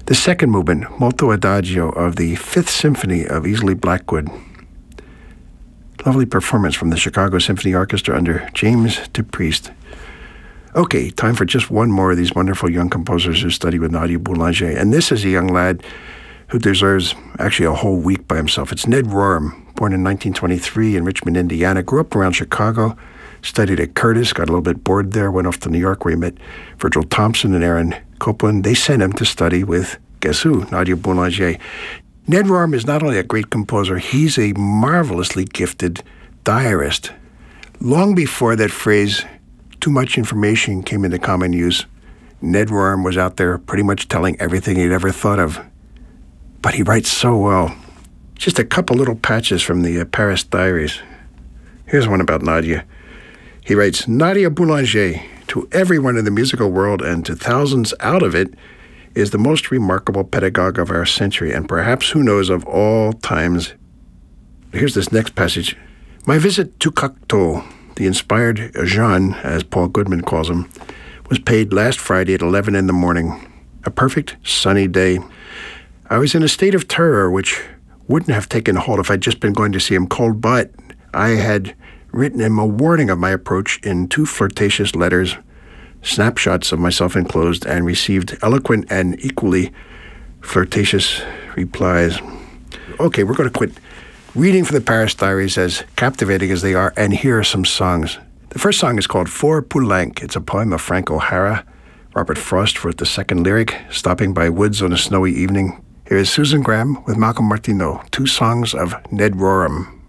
The second movement, Molto Adagio of the Fifth Symphony of Easley Blackwood. Lovely performance from the Chicago Symphony Orchestra under James DePriest. Okay, time for just one more of these wonderful young composers who study with Nadia Boulanger. And this is a young lad who deserves actually a whole week by himself. It's Ned Rorem, born in 1923 in Richmond, Indiana, grew up around Chicago, studied at Curtis, got a little bit bored there, went off to New York where he met Virgil Thompson and Aaron Copland. They sent him to study with, guess who, Nadia Boulanger. Ned Rorem is not only a great composer, he's a marvelously gifted diarist. Long before that phrase, too much information, came into common use, Ned Rorem was out there pretty much telling everything he'd ever thought of. But he writes so well. Just a couple little patches from the Paris Diaries. Here's one about Nadia. He writes, Nadia Boulanger, to everyone in the musical world and to thousands out of it, is the most remarkable pedagogue of our century, and perhaps, who knows, of all times. Here's this next passage. My visit to Cocteau, the inspired Jean, as Paul Goodman calls him, was paid last Friday at 11 in the morning. A perfect sunny day. I was in a state of terror which wouldn't have taken hold if I'd just been going to see him cold, but I had written him a warning of my approach in 2 flirtatious letters, snapshots of myself enclosed, and received eloquent and equally flirtatious replies. Okay, we're going to quit reading from the Paris Diaries, as captivating as they are, and here are some songs. The first song is called For Poulenc. It's a poem of Frank O'Hara. Robert Frost wrote the second lyric, Stopping by Woods on a Snowy Evening. Here is Susan Graham with Malcolm Martineau, 2 songs of Ned Rorem.